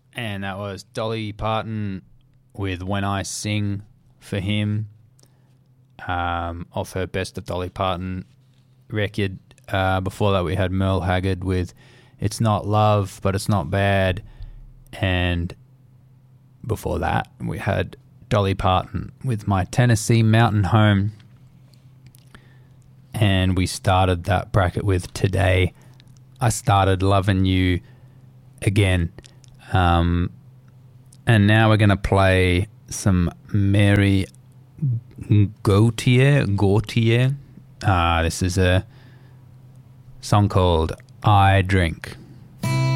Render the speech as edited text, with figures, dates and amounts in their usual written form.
And that was Dolly Parton with When I Sing for Him, off her Best of Dolly Parton record. Before that, we had Merle Haggard with It's Not Love, But It's Not Bad. And before that, we had Dolly Parton with My Tennessee Mountain Home. And we started that bracket with Today I Started Loving You Again. And now we're going to play some Mary Gautier. This is a song called I Drink.